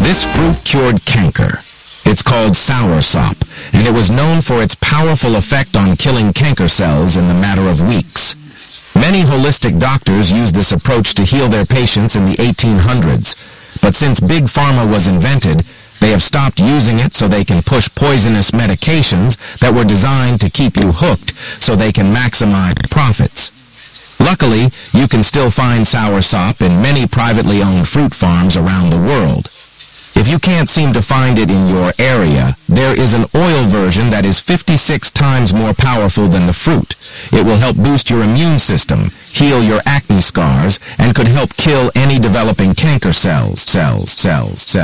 This fruit cured canker. It's called soursop, and it was known for its powerful effect on killing canker cells in the matter of weeks. Many holistic doctors used this approach to heal their patients in the 1800s, but since Big Pharma was invented, they have stopped using it so they can push poisonous medications that were designed to keep you hooked so they can maximize profits. Luckily, you can still find soursop in many privately owned fruit farms around the world. If you can't seem to find it in your area, there is an oil version that is 56 times more powerful than the fruit. It will help boost your immune system, heal your acne scars, and could help kill any developing canker cells.